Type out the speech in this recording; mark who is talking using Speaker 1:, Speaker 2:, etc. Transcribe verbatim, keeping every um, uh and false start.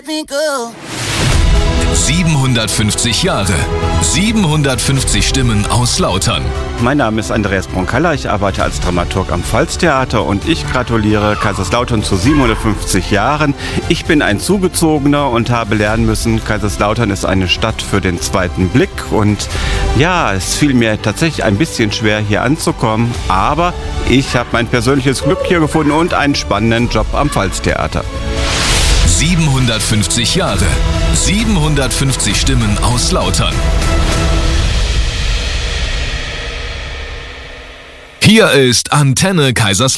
Speaker 1: think of.
Speaker 2: siebenhundertfünfzig Jahre, siebenhundertfünfzig Stimmen aus Lautern.
Speaker 3: Mein Name ist Andreas Bronkalla, ich arbeite als Dramaturg am Pfalztheater und ich gratuliere Kaiserslautern zu siebenhundertfünfzig Jahren. Ich bin ein Zugezogener und habe lernen müssen, Kaiserslautern ist eine Stadt für den zweiten Blick. Und ja, es fiel mir tatsächlich ein bisschen schwer, hier anzukommen, aber ich habe mein persönliches Glück hier gefunden und einen spannenden Job am Pfalztheater.
Speaker 2: siebenhundertfünfzig Jahre, siebenhundertfünfzig Stimmen aus Lautern. Hier ist Antenne Kaiserslautern.